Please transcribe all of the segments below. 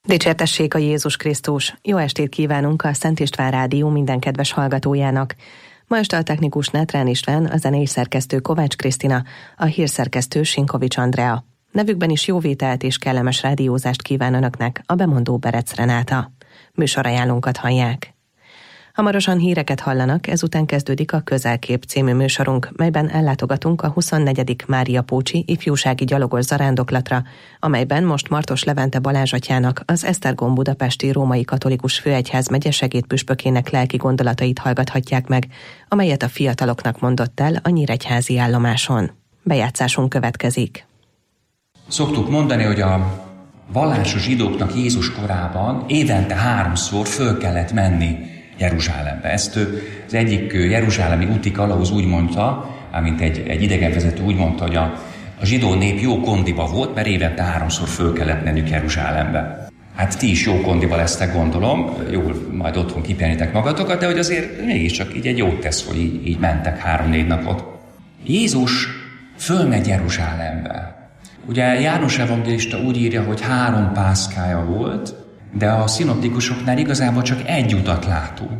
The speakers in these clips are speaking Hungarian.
Dicsértessék a Jézus Krisztus! Jó estét kívánunk a Szent István Rádió minden kedves hallgatójának! Ma este a technikus Nátrán István, a zenei szerkesztő Kovács Krisztina, a hírszerkesztő Sinkovics Andrea. Nevükben is jó vételt és kellemes rádiózást kíván Önöknek a bemondó Berec Renáta. Műsorajánlónkat hallják. Hamarosan híreket hallanak, ezután kezdődik a Közelkép című műsorunk, melyben ellátogatunk a 24. Mária Pócsi ifjúsági gyalogos zarándoklatra, amelyben most Martos Levente Balázs atyának, az Esztergom budapesti római katolikus főegyházmegye segédpüspökének lelki gondolatait hallgathatják meg, amelyet a fiataloknak mondott el a nyíregyházi állomáson. Bejátszásunk következik. Szoktuk mondani, hogy a vallásos zsidóknak Jézus korában évente 3-szor föl kellett menni Jeruzsálembe. Ezt az egyik jeruzsálemi úti kalauz úgy mondta, amint egy idegenvezető úgy mondta, hogy a zsidó nép jó kondiba volt, mert évente 3-szor föl kellett mennünk Jeruzsálembe. Hát ti is jó kondiba lesztek, gondolom, jól majd otthon kipihenitek magatokat, de hogy azért mégiscsak így egy jót tesz, hogy így mentek 3-4 napot. Jézus fölmegy Jeruzsálembe. Ugye János evangélista úgy írja, hogy 3 pászkája volt, de a szinoptikusoknál igazából csak egy utat látunk.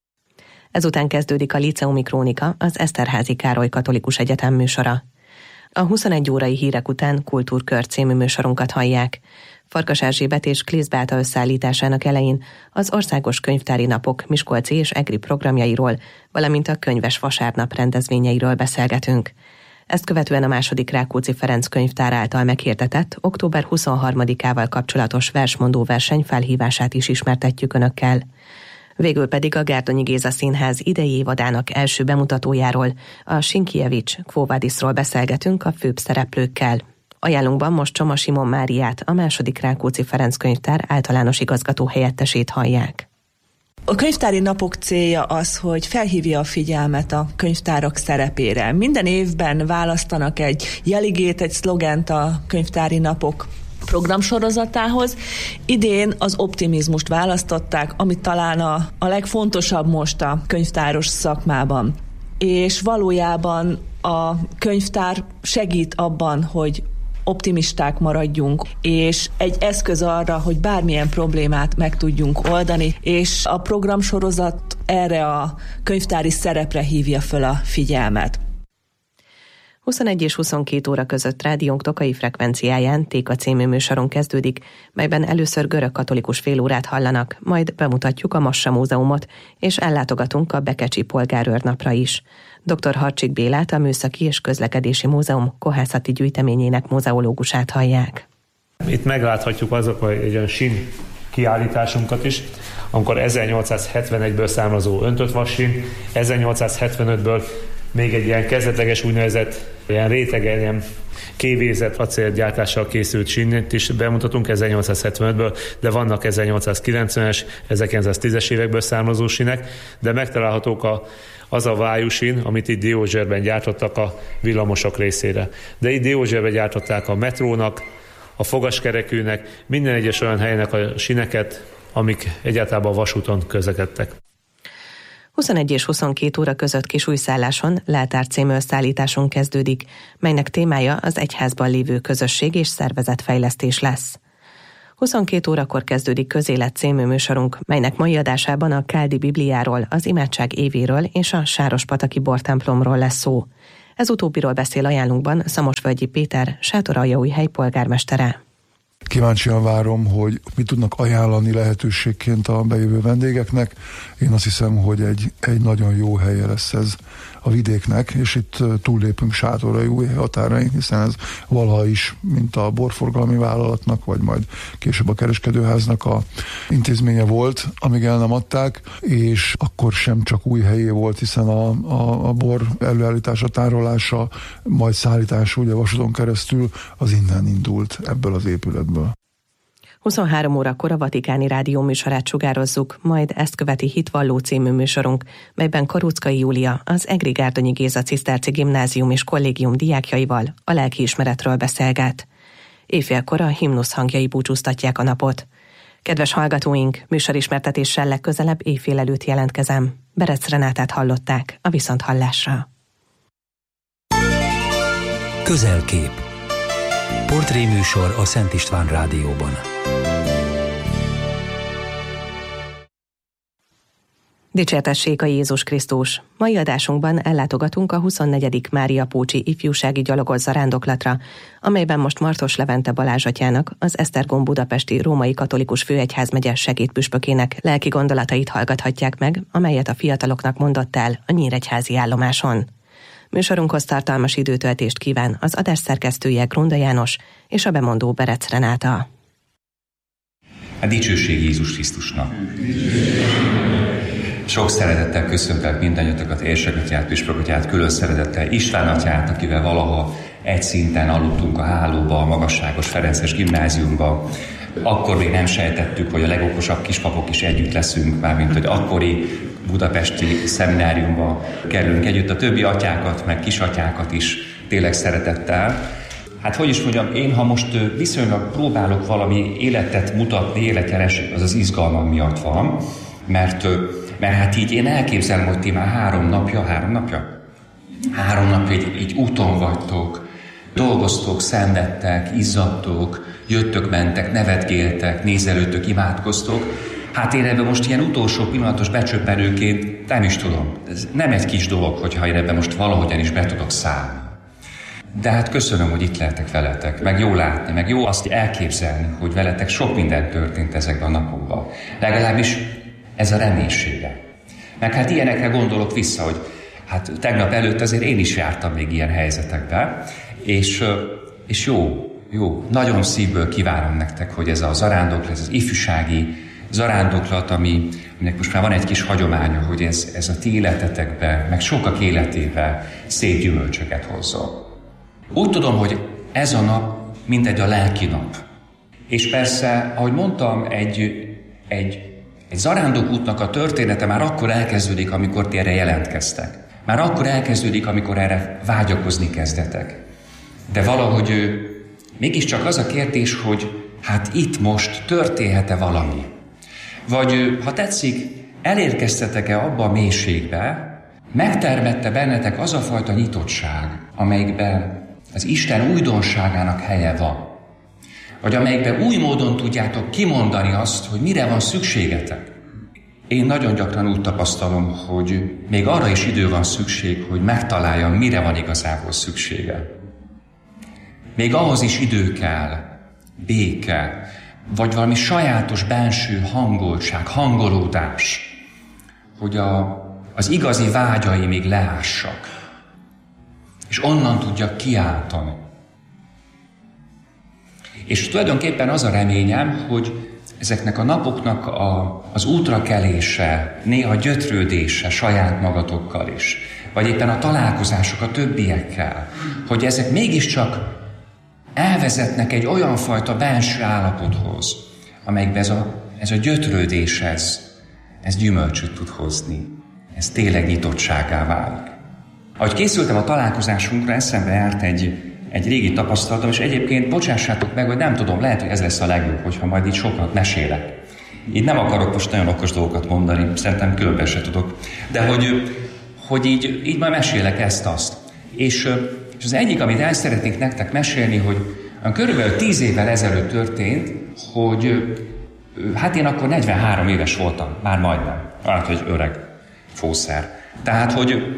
Ezután kezdődik a Líceumi Krónika, az Eszterházy Károly Katolikus Egyetem műsora. A 21 órai hírek után Kultúrkör című műsorunkat hallják. Farkas Erzsébet és Klész Beáta összeállításának elején az Országos Könyvtári Napok miskolci és egri programjairól, valamint a Könyves Vasárnap rendezvényeiről beszélgetünk. Ezt követően a második Rákóczi Ferenc könyvtár által meghirdetett október 23-ával kapcsolatos versmondó verseny felhívását is ismertetjük Önökkel. Végül pedig a Gárdonyi Géza Színház idei évadának első bemutatójáról, a Sinkievics Quo Vadisról beszélgetünk a főbb szereplőkkel. Ajánlunkban most Csoma Simon Máriát, a második Rákóczi Ferenc könyvtár általános igazgató helyettesét hallják. A könyvtári napok célja az, hogy felhívja a figyelmet a könyvtárak szerepére. Minden évben választanak egy jeligét, egy szlogent a könyvtári napok programsorozatához. Idén az optimizmust választották, ami talán a legfontosabb most a könyvtáros szakmában. És valójában a könyvtár segít abban, hogy optimisták maradjunk, és egy eszköz arra, hogy bármilyen problémát meg tudjunk oldani, és a programsorozat erre a könyvtári szerepre hívja föl a figyelmet. 21 és 22 óra között rádiónk tokai frekvenciáján Téka című műsoron kezdődik, melyben először görög katolikus félórát hallanak, majd bemutatjuk a Massa Múzeumot, és ellátogatunk a Bekecsi Polgárőrnapra is. Dr. Harcsik Bélát, a Műszaki és Közlekedési Múzeum kohászati gyűjteményének múzeológusát hallják. Itt megláthatjuk azok egy olyan sín kiállításunkat is, amikor 1871-ből származó öntött vassín, 1875-ből még egy ilyen kezdetleges úgynevezett ilyen rétegen, ilyen kévézett acélgyártással készült sínt is bemutatunk 1875-ből, de vannak 1890-es, 1910-es évekből származó sínek, de megtalálhatók az a vájúsín, amit itt Diózserben gyártottak a villamosok részére. De itt Diózserben gyártották a metrónak, a fogaskerekűnek, minden egyes olyan helynek a síneket, amik egyáltalán a vasúton közlekedtek. 21 és 22 óra között Kisújszálláson Leltár című összeállításunk kezdődik, melynek témája az egyházban lévő közösség és szervezetfejlesztés lesz. 22 órakor kezdődik Közélet című műsorunk, melynek mai adásában a Káldi Bibliáról, az imádság évéről és a Sárospataki bortemplomról lesz szó. Ez utóbbiról beszél ajánlunkban Szamosvölgyi Péter, Sátoraljaújhely polgármestere. Kíváncsian várom, hogy mit tudnak ajánlani lehetőségként a bejövő vendégeknek. Én azt hiszem, hogy egy nagyon jó helye lesz ez a vidéknek, és itt túllépünk Sátoraljaújhely határain, hiszen ez valaha is, mint a borforgalmi vállalatnak, vagy majd később a kereskedőháznak a intézménye volt, amíg el nem adták, és akkor sem csak Újhelyé volt, hiszen a bor előállítása, tárolása, majd szállítása ugye vasúton keresztül az innen indult, ebből az épületből. 23 órakor a Vatikáni Rádió műsorát sugározzuk, majd ezt követi Hitvalló című műsorunk, melyben Karuczkai Júlia, az egri Gárdonyi Géza Ciszterci Gimnázium és Kollégium diákjaival a lelkiismeretről beszélget. Éjfélkor a himnusz hangjai búcsúztatják a napot. Kedves hallgatóink, műsorismertetéssel legközelebb éjfél előtt jelentkezem. Berec Renátát hallották, a viszonthallásra. Közelkép. Portréműsor a Szent István Rádióban. Dicsértessék a Jézus Krisztus! Mai adásunkban ellátogatunk a 24. Mária Pócsi ifjúsági gyalogos zarándoklatra, amelyben most Martos Levente Balázs atyának, az Esztergom budapesti római katolikus főegyházmegye segédpüspökének lelki gondolatait hallgathatják meg, amelyet a fiataloknak mondott el a nyíregyházi állomáson. Műsorunkhoz tartalmas időtöltést kíván az adás szerkesztője Grunda János és a bemondó Berec Renáta. A dicsőség Jézus Krisztusnak! Sok szeretettel köszöntelek mindannyiatokat, érsekatyát, püspökatyát, külön szeretettel István atyát, akivel valaha egy szinten aludtunk a hálóba, a magasságos Ferences gimnáziumba. Akkor még nem sejtettük, hogy a legokosabb kispapok is együtt leszünk, mármint hogy akkori budapesti szemináriumba kerülünk együtt. A többi atyákat, meg kisatyákat is tényleg szeretettel. Hát hogy is mondjam, én ha most viszonylag próbálok valami életet mutatni, életjelenség, az izgalmam miatt van, mert hát így én elképzelem, hogy ti már 3 napja így úton vagytok, dolgoztok, szenvedtek, izzadtok, jöttök, mentek, nevetgéltek, nézelődtök, imádkoztok. Hát én ebben most ilyen utolsó pillanatos becsöppenőként nem is tudom. Ez nem egy kis dolog, hogyha én ebben most valahogyan is be tudok szállni. De hát köszönöm, hogy itt lehetek veletek, meg jó látni, meg jó azt elképzelni, hogy veletek sok minden történt ezekben a napokban. Legalábbis ez a reménysége. Meg hát ilyenekre gondolok vissza, hogy hát tegnap előtt azért én is jártam még ilyen helyzetekben, és jó, nagyon szívből kívánom nektek, hogy ez a zarándoklat, ez az ifjúsági zarándoklat, aminek most már van egy kis hagyománya, hogy ez a ti életetekbe, meg sokak életébe szép gyümölcsöket hozzon. Úgy tudom, hogy ez a nap mindegy a lelki nap. És persze, ahogy mondtam, egy zarándokútnak a története már akkor elkezdődik, amikor ti erre jelentkeztek. Már akkor elkezdődik, amikor erre vágyakozni kezdetek. De valahogy mégiscsak az a kérdés, hogy hát itt most történhet-e valami? Vagy, ha tetszik, elérkeztetek-e abba a mélységbe, megtermette bennetek az a fajta nyitottság, amelyikben az Isten újdonságának helye van. Vagy amelyikben új módon tudjátok kimondani azt, hogy mire van szükségetek. Én nagyon gyakran úgy tapasztalom, hogy még arra is idő van szükség, hogy megtaláljam, mire van igazából szüksége. Még ahhoz is idő kell, béke, vagy valami sajátos benső hangoltság, hangolódás, hogy az igazi vágyai még leássak, és onnan tudjak kiáltani. És tulajdonképpen az a reményem, hogy ezeknek a napoknak az útrakelése, néha gyötrődése saját magatokkal is, vagy éppen a találkozások a többiekkel, hogy ezek mégiscsak elvezetnek egy olyan fajta belső állapothoz, amelyikben ez a gyötrődés, ez gyümölcsöt tud hozni. Ez tényleg nyitottságá válik. Ahogy készültem a találkozásunkra, eszembe járt egy régi tapasztalatom, és egyébként bocsássátok meg, hogy nem tudom, lehet, hogy ez lesz a legjobb, hogyha majd így sokat mesélek. Így nem akarok most nagyon okos dolgokat mondani, szerintem különben se tudok, de hogy így majd mesélek ezt-azt. És az egyik, amit el szeretnék nektek mesélni, hogy körülbelül 10 évvel ezelőtt történt, hogy hát én akkor 43 éves voltam, már majdnem. Hát, hogy öreg fószer. Tehát, hogy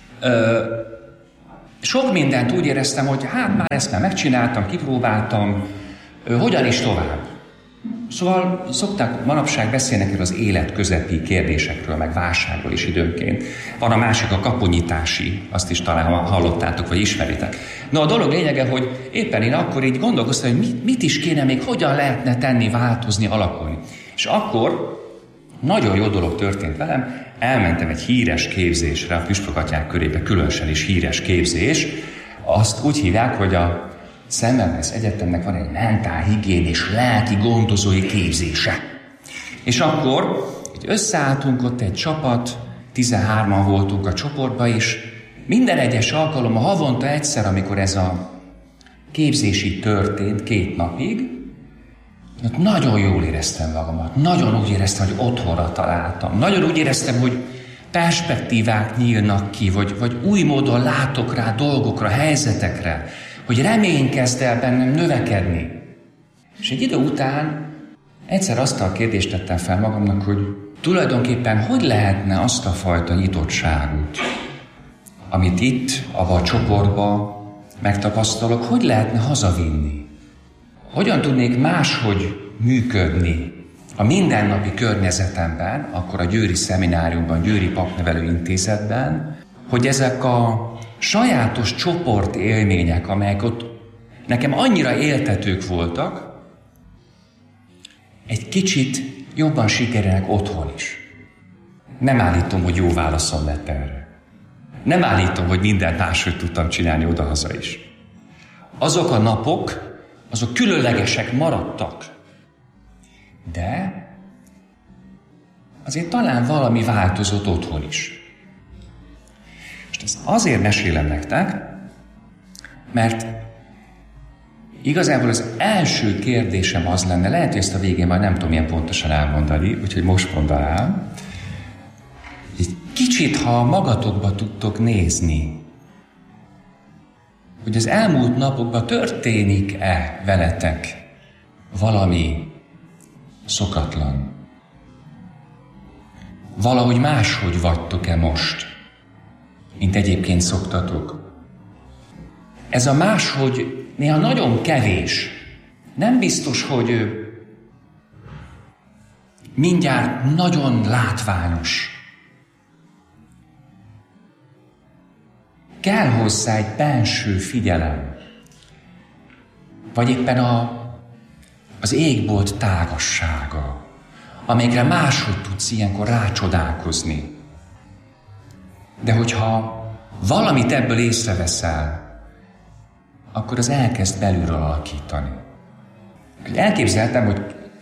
sok mindent úgy éreztem, hogy hát már ezt már megcsináltam, kipróbáltam, hogyan is tovább. Szóval szokták manapság beszélni erről az élet közepi kérdésekről, meg válságról is időnként. Van a másik a kapunyítási, azt is talán hallottátok, vagy ismeritek. No, a dolog lényege, hogy éppen én akkor így gondolkoztam, hogy mit is kéne még, hogyan lehetne tenni, változni, alakulni. És akkor nagyon jó dolog történt velem, elmentem egy híres képzésre, a püspökatyák körébe különösen is híres képzés. Azt úgy hívják, hogy a Szemmelweis Egyetemnek van egy mentálhigiénés lelki gondozói képzése. És akkor összeálltunk ott egy csapat, 13-an voltunk a csoportban, és minden egyes alkalommal havonta egyszer, amikor ez a képzés így történt 2 napig, nagyon jól éreztem magamat. Nagyon úgy éreztem, hogy otthonra találtam. Nagyon úgy éreztem, hogy perspektívák nyílnak ki, vagy új módon látok rá dolgokra, helyzetekre, hogy remény kezd el bennem növekedni. És egy idő után egyszer azt a kérdést tettem fel magamnak, hogy tulajdonképpen hogy lehetne azt a fajta nyitottságot, amit itt, abba a csoportba megtapasztalok, hogy lehetne hazavinni? Hogyan tudnék máshogy működni a mindennapi környezetemben, akkor a Győri Szemináriumban, Győri Papnevelő Intézetben, hogy ezek a sajátos csoport élmények, amelyek ott nekem annyira éltetők voltak, egy kicsit jobban sikerülnek otthon is. Nem állítom, hogy jó válaszom lett erre. Nem állítom, hogy mindent máshogy tudtam csinálni odahaza is. Azok a napok, azok különlegesek maradtak. De azért talán valami változott otthon is. És ezt azért mesélem nektek, mert igazából az első kérdésem az lenne, lehet, hogy ezt a végén majd nem tudom ilyen pontosan elmondani, úgyhogy most mondanám, egy kicsit, ha magatokba tudtok nézni, hogy az elmúlt napokban történik-e veletek valami szokatlan. Valahogy máshogy vagytok-e most, mint egyébként szoktatok. Ez a máshogy néha nagyon kevés. Nem biztos, hogy mindjárt nagyon látványos. Kell hozzá egy benső figyelem. Vagy éppen az égbolt tágassága, amelyekre máshogy tudsz ilyenkor rácsodálkozni. De hogyha valamit ebből észreveszel, akkor az elkezd belülről alakítani. Elképzeltem, hogy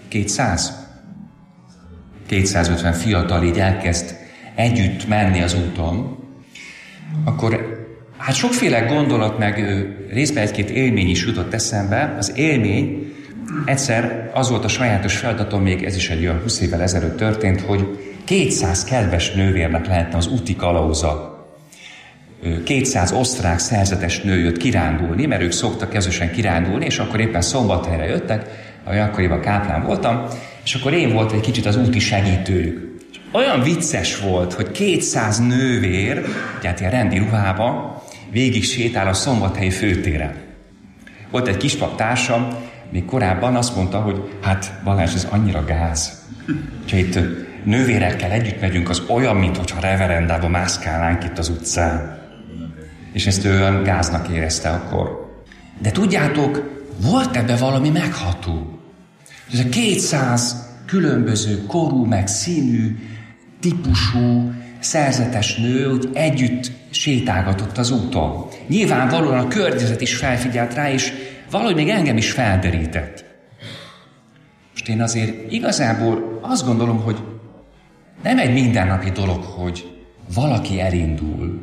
250 fiatal így elkezd együtt menni az úton, akkor hát sokféle gondolat, meg részben egy-két élmény is jutott eszembe. Az élmény egyszer az volt a sajátos feladatom, még ez is egy olyan 20 évvel ezelőtt történt, hogy 200 kedves nővérnek lehetne az úti kalauza. 200 osztrák szerzetes nő jött kirándulni, mert ők szoktak közösen kirándulni, és akkor éppen Szombathelyre jöttek, ahogy akkoriban káplán voltam, és akkor én volt egy kicsit az úti segítőjük. És olyan vicces volt, hogy 200 nővér, tehát ilyen rendi ruhában, végig sétál a Szombathelyi főtéren. Volt egy kispap társam, még korábban azt mondta, hogy hát Balázs, ez annyira gáz. Ha itt nővérekkel együtt megyünk, az olyan, mintha reverendában mászkálnánk itt az utcán. És ezt ő olyan gáznak érezte akkor. De tudjátok, volt ebbe valami megható. Ez a 200 különböző korú, meg színű, típusú, szerzetes nő, úgy együtt sétálgatott az úton. Nyilvánvalóan a környezet is felfigyelt rá, és valahogy még engem is felderített. Most én azért igazából azt gondolom, hogy nem egy mindennapi dolog, hogy valaki elindul,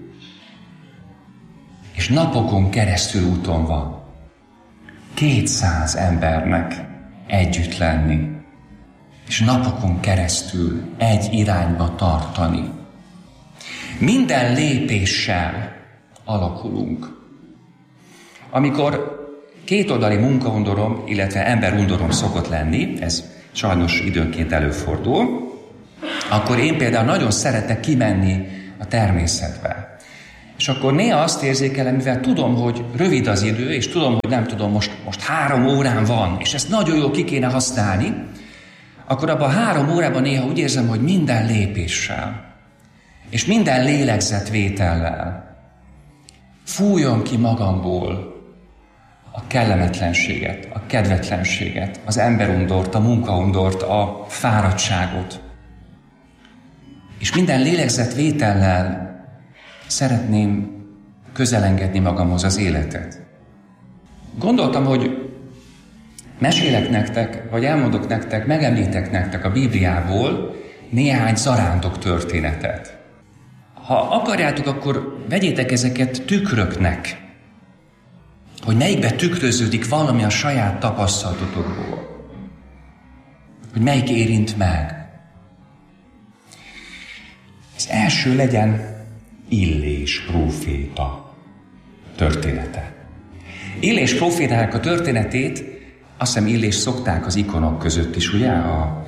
és napokon keresztül úton van. 200 embernek együtt lenni, és napokon keresztül egy irányba tartani. Minden lépéssel alakulunk. Amikor kétoldali munkaundorom, illetve emberundorom szokott lenni, ez sajnos időnként előfordul, akkor én például nagyon szeretek kimenni a természetbe. És akkor néha azt érzékelem, mivel tudom, hogy rövid az idő, és tudom, hogy nem tudom, most 3 órán van, és ezt nagyon jól ki kéne használni, akkor abban a 3 órában néha úgy érzem, hogy minden lépéssel, és minden lélegzetvétellel fújjon ki magamból a kellemetlenséget, a kedvetlenséget, az emberundort, a munkaundort, a fáradtságot. És minden lélegzetvétellel szeretném közelengedni magamhoz az életet. Gondoltam, hogy mesélek nektek, vagy elmondok nektek, megemlítek nektek a Bibliából néhány zarándok történetet. Ha akarjátok, akkor vegyétek ezeket tükröknek, hogy melyikbe tükröződik valami a saját tapasztalatotokból. Hogy melyik érint meg. Az első legyen Illés próféta története. Illés prófétának a történetét Azt hiszem Illést szokták az ikonok között is, ugye? A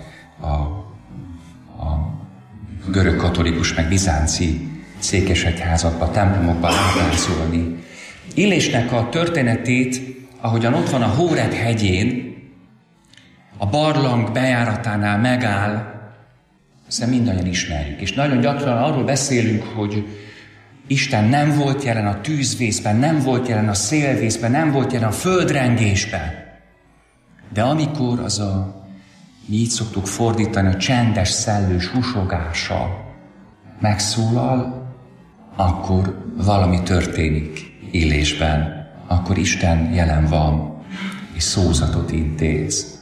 görög katolikus meg bizánci székesegyházakban, templomokban ábrázolni. Illésnek a történetét, ahogyan ott van a Hóreb hegyén, a barlang bejáratánál megáll, hiszen mindannyian ismerjük. És nagyon gyakran arról beszélünk, hogy Isten nem volt jelen a tűzvészben, nem volt jelen a szélvészben, nem volt jelen a földrengésben. De amikor az mi így szoktuk fordítani, a csendes szellős husogása megszólal, akkor valami történik Illésben. Akkor Isten jelen van, és szózatot intéz.